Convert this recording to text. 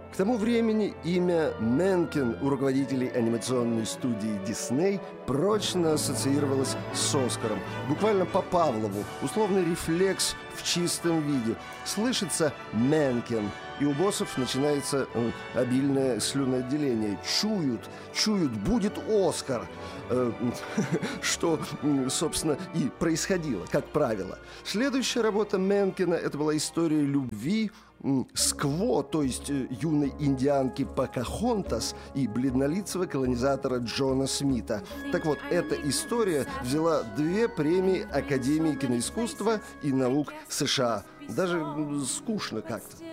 К тому времени имя Менкен у руководителей анимационной студии Дисней прочно ассоциировалось с Оскаром. Буквально по Павлову, условный рефлекс в чистом виде. Слышится Менкен, и у боссов начинается обильное слюноотделение. Чуют, будет Оскар. Что, собственно, и происходило, как правило. Следующая работа Менкена — это была история любви Скво, то есть юной индианки Покахонтас, и бледнолицего колонизатора Джона Смита. Так вот, эта история взяла 2 премии Академии киноискусства и наук США. Даже скучно как-то.